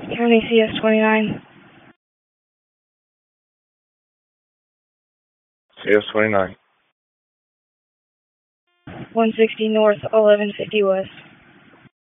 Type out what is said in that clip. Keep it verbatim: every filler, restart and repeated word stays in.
County C S twenty-nine. C S twenty-nine. one sixty north, eleven fifty west.